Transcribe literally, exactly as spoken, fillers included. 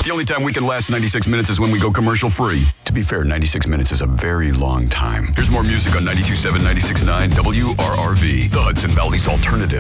The only time we can last ninety-six minutes is when we go commercial free. To be fair, ninety-six minutes is a very long time. Here's more music on ninety-two point seven, ninety-six point nine W R R V, the Hudson Valley's alternative.